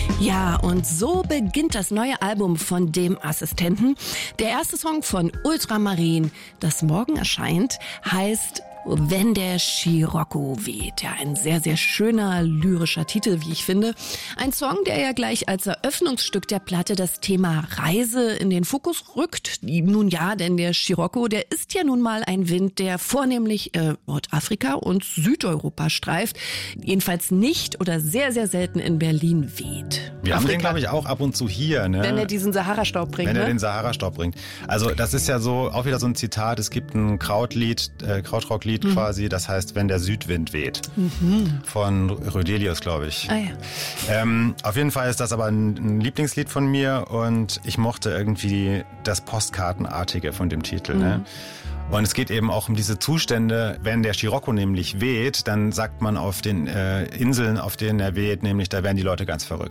Ja, und so beginnt das neue Album von dem Assistenten. Der erste Song von Ultramarin, das morgen erscheint, heißt Wenn der Scirocco weht. Ja, ein sehr, sehr schöner lyrischer Titel, wie ich finde. Ein Song, der ja gleich als Eröffnungsstück der Platte das Thema Reise in den Fokus rückt. Nun ja, denn der Scirocco, der ist ja nun mal ein Wind, der vornehmlich Nordafrika und Südeuropa streift. Jedenfalls nicht oder sehr, sehr selten in Berlin weht. Wir haben den, glaube ich, auch ab und zu hier. Ne? Wenn er diesen Sahara-Staub bringt. Wenn er den Sahara-Staub bringt. Also das ist ja so auch wieder so ein Zitat. Es gibt ein Krautrock-Lied quasi, das heißt, wenn der Südwind weht. Von Rödelius, glaube ich. Ah, ja. Auf jeden Fall ist das aber ein Lieblingslied von mir und ich mochte irgendwie das Postkartenartige von dem Titel. Ne? Und es geht eben auch um diese Zustände, wenn der Scirocco nämlich weht, dann sagt man auf den Inseln, auf denen er weht, nämlich da werden die Leute ganz verrückt.